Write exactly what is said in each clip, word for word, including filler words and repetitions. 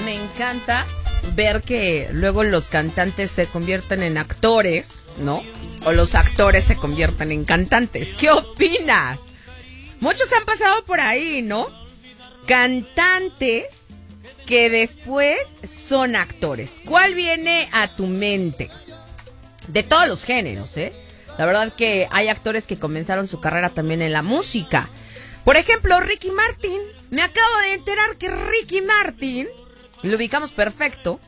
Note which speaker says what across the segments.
Speaker 1: me encanta ver que luego los cantantes se convierten en actores, ¿no? O los actores se convierten en cantantes. ¿Qué opinas? Muchos han pasado por ahí, ¿no? Cantantes que después son actores. ¿Cuál viene a tu mente? De todos los géneros, ¿eh? La verdad que hay actores que comenzaron su carrera también en la música. Por ejemplo, Ricky Martin. Me acabo de enterar que Ricky Martin, lo ubicamos perfecto,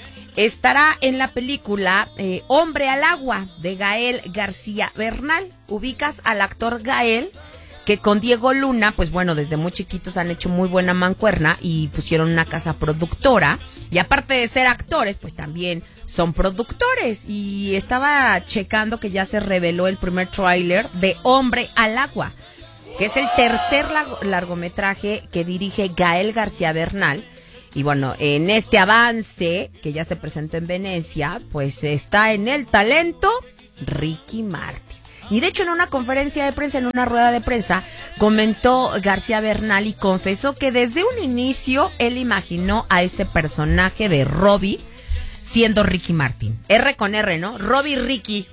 Speaker 1: estará en la película eh, Hombre al Agua de Gael García Bernal. Ubicas al actor Gael, que con Diego Luna, pues bueno, desde muy chiquitos han hecho muy buena mancuerna y pusieron una casa productora. Y aparte de ser actores, pues también son productores. Y estaba checando que ya se reveló el primer tráiler de Hombre al Agua, que es el tercer largo, largometraje que dirige Gael García Bernal. Y bueno, en este avance que ya se presentó en Venecia, pues está en el talento Ricky Martin. Y de hecho en una conferencia de prensa, en una rueda de prensa, comentó García Bernal y confesó que desde un inicio él imaginó a ese personaje de Robbie siendo Ricky Martin. R con R, ¿no? Robbie Ricky.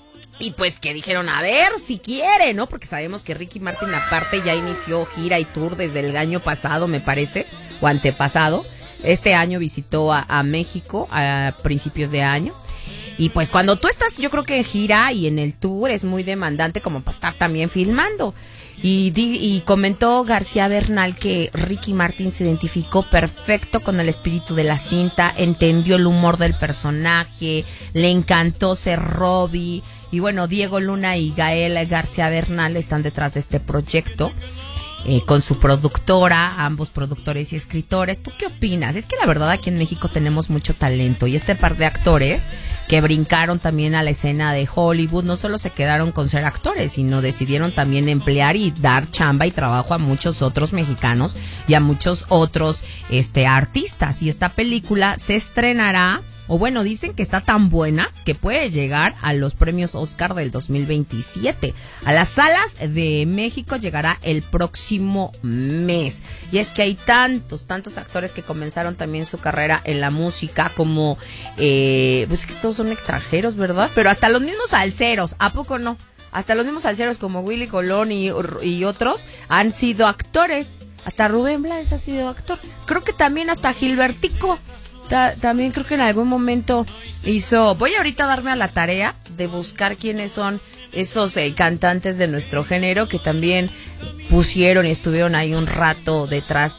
Speaker 1: Y pues que dijeron, a ver si quiere, ¿no? Porque sabemos que Ricky Martin aparte ya inició gira y tour desde el año pasado, me parece, o antepasado. Este año visitó a, a México a principios de año. Y pues cuando tú estás, yo creo que en gira y en el tour es muy demandante como para estar también filmando. Y, di, y comentó García Bernal que Ricky Martin se identificó perfecto con el espíritu de la cinta, entendió el humor del personaje, le encantó ser Robbie. Y bueno, Diego Luna y Gael García Bernal están detrás de este proyecto. Eh, con su productora, ambos productores y escritores. ¿Tú qué opinas? Es que la verdad aquí en México tenemos mucho talento y este par de actores que brincaron también a la escena de Hollywood no solo se quedaron con ser actores, sino decidieron también emplear y dar chamba y trabajo a muchos otros mexicanos y a muchos otros este artistas. Y esta película se estrenará, o bueno, dicen que está tan buena que puede llegar a los premios Oscar del dos mil veintisiete. A las salas de México llegará el próximo mes. Y es que hay tantos, tantos actores que comenzaron también su carrera en la música como, eh, pues que todos son extranjeros, ¿verdad? Pero hasta los mismos salseros, ¿a poco no? Hasta los mismos salseros como Willy Colón y, y otros han sido actores. Hasta Rubén Blades ha sido actor. Creo que también hasta Gilbertico. Ta- también creo que en algún momento hizo... Voy ahorita a darme a la tarea de buscar quiénes son esos eh, cantantes de nuestro género que también pusieron y estuvieron ahí un rato detrás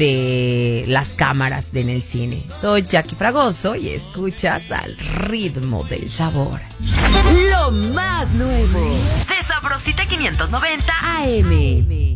Speaker 1: de las cámaras de en el cine. Soy Jackie Fragoso y escuchas Al Ritmo del Sabor. Lo más nuevo de Sabrosita quinientos noventa A M.